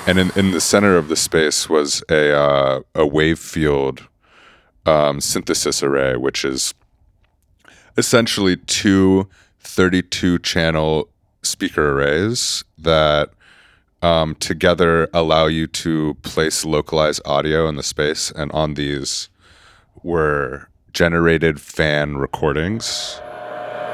And in the center of the space was a wave field synthesis array, which is essentially two 32 channel speaker arrays that together allow you to place localized audio in the space. And on these were generated fan recordings